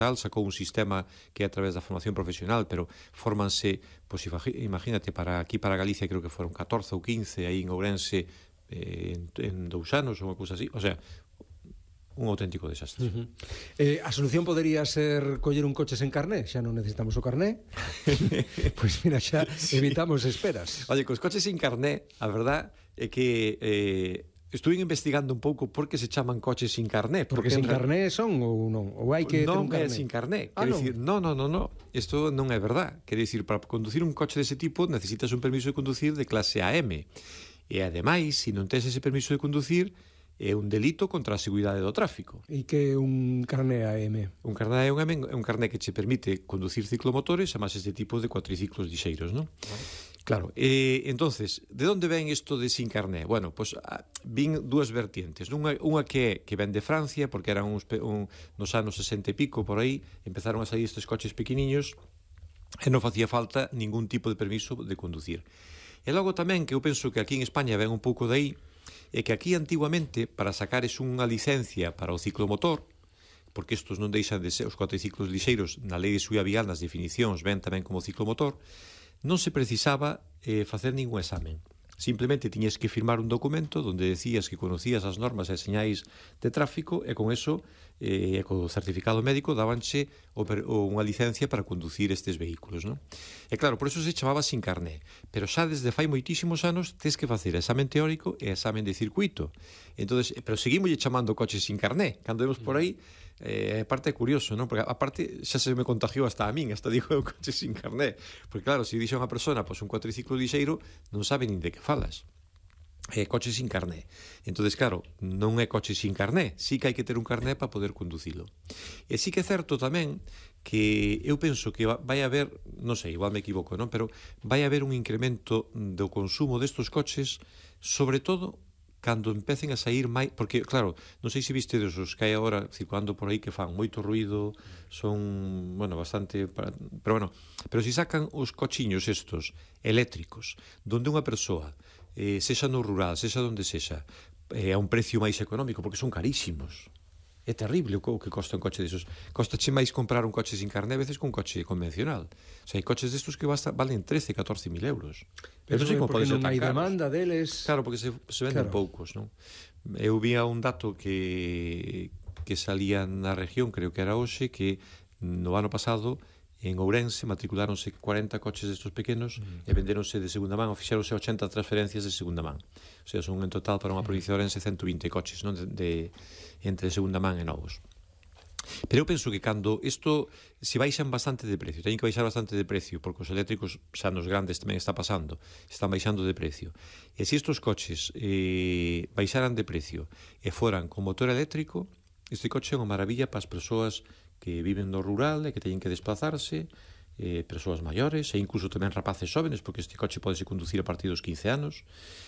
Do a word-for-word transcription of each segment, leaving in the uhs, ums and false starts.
sacou un sistema que é a través da formación profesional, pero fórmanse, pois imagínate, para aquí para Galicia creo que foron catorce ou quince, aí en Ourense eh, en, en dous anos ou unha cousa así, o sea, un auténtico desastre. Uh -huh. eh, a solución podería ser coller un coche sen carné, xa non necesitamos o carné. Pois mira, xa sí. Evitamos esperas. Oye, cos coches sin carné, a verdad é que eh, estuve investigando un pouco por que se chaman coches sin carné. Porque, porque sin en... carné son ou non? Ou hai que non ter un carné? Non é sin carné. Ah, Quer non? dicir, non, non, non, non. Isto non é verdad. Quer dicir, para conducir un coche dese tipo necesitas un permiso de conducir de clase A M. E ademais, se non tes ese permiso de conducir, é un delito contra a seguridade do tráfico. E que un carné A M? Un carné A M é un carné que che permite conducir ciclomotores e máis este tipo de cuatriciclos lixeiros, non? Ah. Claro, eh, entonces, de onde ven isto de sin carné? Bueno, pois pues, vin dúas vertientes. Unha, unha que, que ven de Francia, porque eran uns, un, nos anos sesenta e pico, por aí, empezaron a sair estes coches pequeniños e non facía falta ningún tipo de permiso de conducir. E logo tamén, que eu penso que aquí en España ven un pouco de aí, é que aquí antiguamente, para sacares unha licencia para o ciclomotor, porque estos non deixan de ser os cuatriciclos lixeiros, na lei de seguridade vial, nas definicións, ven tamén como ciclomotor, non se precisaba eh, facer ningún examen. Simplemente tiñes que firmar un documento onde decías que conocías as normas e señais de tráfico e con eso, eh, co certificado médico, dabanche o, o, unha licencia para conducir estes vehículos, non? E claro, por eso se chamaba sin carné. Pero xa desde fai moitísimos anos tes que facer examen teórico e examen de circuito. Entonces, pero seguimos chamando coches sin carné. Cando vemos por aí, eh, aparte é curioso, non? Porque aparte xa se me contagiou hasta a min, hasta digo eu coche sin carné. Porque claro, se dixe unha persona, pois un cuatriciclo lixeiro, non sabe nin de que falas. É coche sin carné. Entonces, claro, non é coche sin carné, sí que hai que ter un carné para poder conducilo. E sí que é certo tamén que eu penso que vai haber, non sei, igual me equivoco, non? Pero vai haber un incremento do consumo destos coches, sobre todo cando empecen a sair máis, porque claro, non sei se viste os que hai agora circulando por aí que fan moito ruido, son, bueno, bastante, pero bueno, pero se sacan os cochiños estos eléctricos, donde unha persoa, eh, sexa no rural, sexa donde sexa, eh, a un precio máis económico, porque son carísimos. É terrible o que costa un coche desos. Costache máis comprar un coche sin carné a veces que un coche convencional. O sea, hai coches destos que basta, valen trece, catorce mil euros. Pero non sei como pode ser tan caros. Porque non hai demanda deles. Claro, porque se, se venden claro. poucos, non? Eu vía un dato que que salía na región, creo que era hoxe, que no ano pasado en Ourense matriculáronse cuarenta coches destos pequenos mm. e vendéronse de segunda man, ou fixeronse ochenta transferencias de segunda man. O sea, son en total para unha provincia de Ourense ciento vinte coches, non? De, de, entre segunda man e novos. Pero eu penso que cando isto se baixan bastante de precio, teñen que baixar bastante de precio, porque os eléctricos xa nos grandes tamén está pasando, están baixando de precio. E se estos coches eh, baixaran de precio e foran con motor eléctrico, este coche é unha maravilla para as persoas que viven no rural e que teñen que desplazarse, eh, persoas maiores e incluso tamén rapaces xóvenes, porque este coche podese conducir a partir dos quince anos,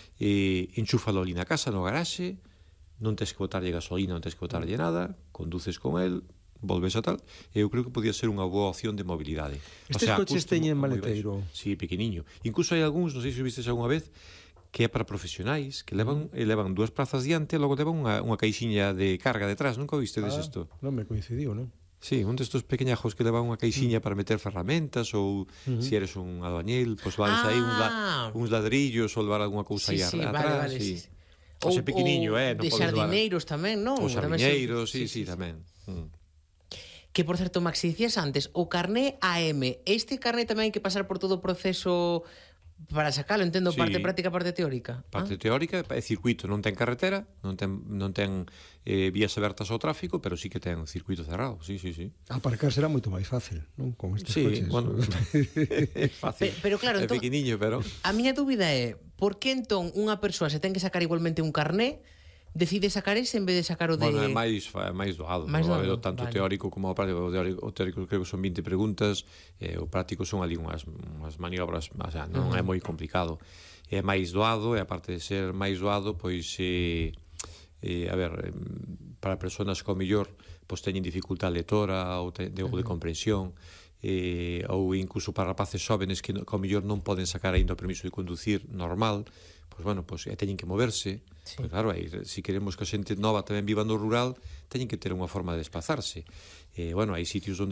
eh, enchúfalo ali na casa, no garaxe, non tes que botarlle gasolina, non tes que botarlle nada, conduces con el, volves a tal, e eu creo que podía ser unha boa opción de mobilidade. Estes o sea, coches teñen maleteiro? Sí, pequeniño. Incluso hai algúns, non sei se vistes algunha vez, que é para profesionais, que levan, mm. levan dúas prazas diante e logo levan unha, unha caixinha de carga detrás. Nunca vistedes ah, isto? Non me coincidiu, non? Sí, un destos pequeñajos que levan unha caixinha mm. para meter ferramentas ou uh -huh. se eres un albañil, pois pues vales ah. aí uns, la, uns ladrillos ou levar alguna cousa sí, aí sí, atrás. Vale, vale, sí. sí. O sea, pequeniño, eh, non de xardineiros tamén, non? Os xardineiros, sí, sí, sí, sí, tamén. Mm. Que, por certo, Max, dicías antes, o carné A M, este carné tamén hai que pasar por todo o proceso para sacalo, entendo, sí. Parte práctica, parte teórica. Parte ah? teórica, é circuito, non ten carretera, non ten, non ten eh, vías abertas ao tráfico, pero sí que ten circuito cerrado, sí, sí, sí. Aparcar será moito máis fácil, non? Con estes sí, coches. Bueno, é fácil, pero, pero claro, é entón, pequeniño, pero... A miña dúbida é, por que entón unha persoa se ten que sacar igualmente un carné, decide sacar ese en vez de sacar o de... Bueno, é máis, é máis doado, máis no? doado, Tanto vale. Teórico como o práctico. O teórico, o teórico creo que son vinte preguntas, eh, o práctico son ali unhas, unhas maniobras, o sea, non uh -huh. é moi complicado. É máis doado, e aparte de ser máis doado, pois, eh, eh, a ver, para persoas que ao mellor pois, teñen dificultade lectora ou te, de, uh -huh. de comprensión, eh, ou incluso para rapaces xóvenes que, que ao mellor non poden sacar ainda o permiso de conducir normal, pois bueno, pois eh, teñen que moverse, sí. Pois claro, aí, se queremos que a xente nova tamén viva no rural, teñen que ter unha forma de desplazarse. Eh, bueno, hai sitios onde